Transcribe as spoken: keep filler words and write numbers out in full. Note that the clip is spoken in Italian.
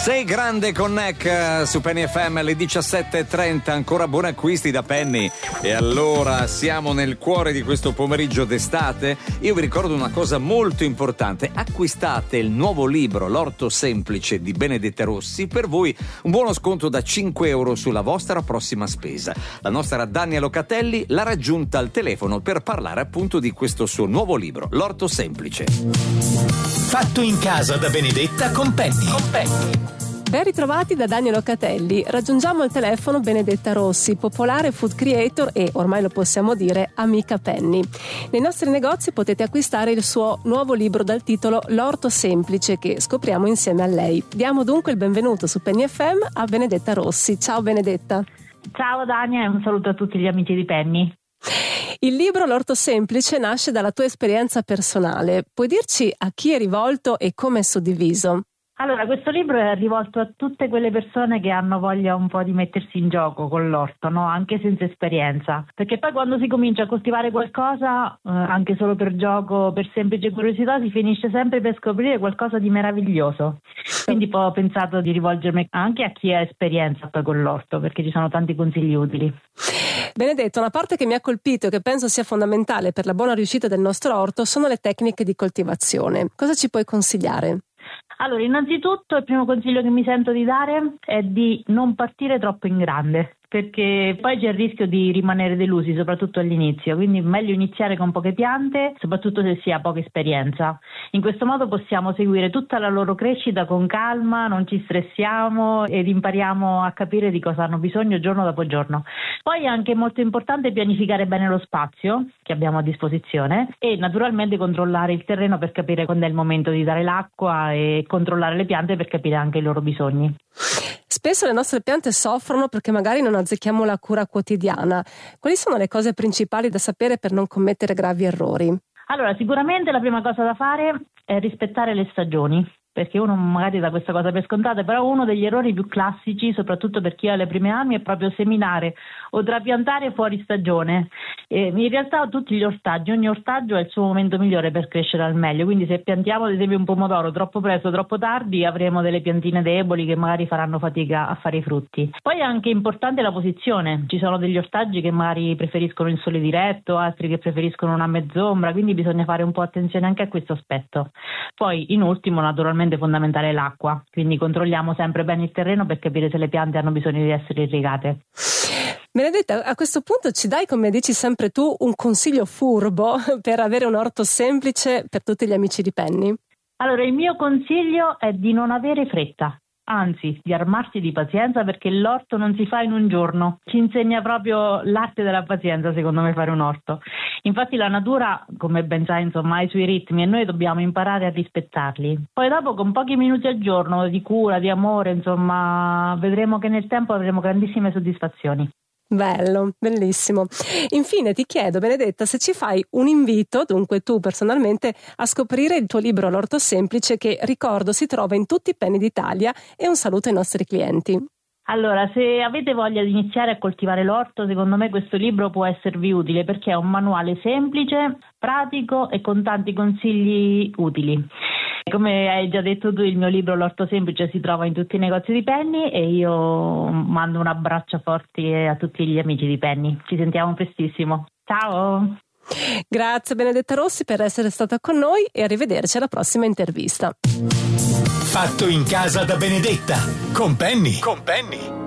Sei grande con Neck su Penny F M alle diciassette e trenta, ancora buoni acquisti da Penny. E allora siamo nel cuore di questo pomeriggio d'estate. Io vi ricordo una cosa molto importante: acquistate il nuovo libro L'orto semplice di Benedetta Rossi, per voi un buono sconto da cinque euro sulla vostra prossima spesa. La nostra Dania Locatelli l'ha raggiunta al telefono per parlare appunto di questo suo nuovo libro L'orto semplice. Fatto in casa da Benedetta con Penny. Con Penny. Ben ritrovati da Daniel Locatelli. Raggiungiamo al telefono Benedetta Rossi, popolare food creator e, ormai lo possiamo dire, amica Penny. Nei nostri negozi potete acquistare il suo nuovo libro dal titolo L'orto semplice, che scopriamo insieme a lei. Diamo dunque il benvenuto su Penny F M a Benedetta Rossi. Ciao Benedetta. Ciao Dania e un saluto a tutti gli amici di Penny. Il libro L'orto semplice nasce dalla tua esperienza personale. Puoi dirci a chi è rivolto e come è suddiviso? Allora, questo libro è rivolto a tutte quelle persone che hanno voglia un po' di mettersi in gioco con l'orto, no? Anche senza esperienza, perché poi quando si comincia a coltivare qualcosa, eh, anche solo per gioco, per semplice curiosità, si finisce sempre per scoprire qualcosa di meraviglioso. Quindi poi ho pensato di rivolgermi anche a chi ha esperienza poi con l'orto, perché ci sono tanti consigli utili. Benedetta, una parte che mi ha colpito e che penso sia fondamentale per la buona riuscita del nostro orto sono le tecniche di coltivazione. Cosa ci puoi consigliare? Allora, innanzitutto il primo consiglio che mi sento di dare è di non partire troppo in grande, perché poi c'è il rischio di rimanere delusi, soprattutto all'inizio, quindi è meglio iniziare con poche piante, soprattutto se si ha poca esperienza. In questo modo possiamo seguire tutta la loro crescita con calma, non ci stressiamo ed impariamo a capire di cosa hanno bisogno giorno dopo giorno. Poi è anche molto importante pianificare bene lo spazio che abbiamo a disposizione e naturalmente controllare il terreno per capire quando è il momento di dare l'acqua e controllare le piante per capire anche i loro bisogni. Spesso le nostre piante soffrono perché magari non azzecchiamo la cura quotidiana. Quali sono le cose principali da sapere per non commettere gravi errori? Allora, sicuramente la prima cosa da fare è rispettare le stagioni, perché uno magari dà questa cosa per scontata, però uno degli errori più classici, soprattutto per chi ha le prime armi, è proprio seminare o trapiantare fuori stagione. E in realtà tutti gli ortaggi, ogni ortaggio è il suo momento migliore per crescere al meglio, quindi se piantiamo ad esempio un pomodoro troppo presto, troppo tardi, avremo delle piantine deboli che magari faranno fatica a fare i frutti. Poi è anche importante la posizione, ci sono degli ortaggi che magari preferiscono il sole diretto, altri che preferiscono una mezz'ombra, quindi bisogna fare un po' attenzione anche a questo aspetto. Poi in ultimo naturalmente è fondamentale l'acqua, quindi controlliamo sempre bene il terreno per capire se le piante hanno bisogno di essere irrigate. Benedetta, a questo punto ci dai, come dici sempre tu, un consiglio furbo per avere un orto semplice per tutti gli amici di Penny? Allora, il mio consiglio è di non avere fretta. Anzi, di armarsi di pazienza, perché l'orto non si fa in un giorno. Ci insegna proprio l'arte della pazienza, secondo me, fare un orto. Infatti la natura, come ben sai, insomma, ha i suoi ritmi e noi dobbiamo imparare a rispettarli. Poi dopo, con pochi minuti al giorno di cura, di amore, insomma, vedremo che nel tempo avremo grandissime soddisfazioni. Bello, bellissimo. Infine ti chiedo, Benedetta, se ci fai un invito, dunque tu personalmente, a scoprire il tuo libro L'orto semplice, che ricordo si trova in tutti i Penny d'Italia, e un saluto ai nostri clienti. Allora, se avete voglia di iniziare a coltivare l'orto, secondo me questo libro può esservi utile, perché è un manuale semplice, pratico e con tanti consigli utili. Come hai già detto tu, il mio libro L'orto semplice si trova in tutti i negozi di Penny e io mando un abbraccio forte a tutti gli amici di Penny. Ci sentiamo prestissimo. Ciao! Grazie Benedetta Rossi per essere stata con noi e arrivederci alla prossima intervista. Fatto in casa da Benedetta con Penny. Con Penny.